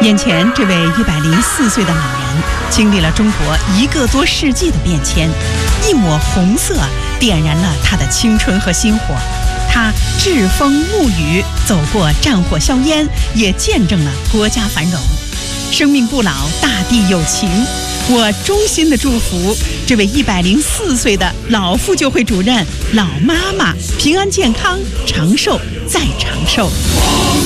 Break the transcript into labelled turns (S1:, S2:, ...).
S1: 眼前这位104岁的老人，经历了中国1个多世纪的变迁，一抹红色点燃了他的青春和心火。他栉风沐雨，走过战火硝烟，也见证了国家繁荣。生命不老，大地有情。我衷心的祝福这位104岁的老妇救会主任、老妈妈平安健康、长寿再长寿。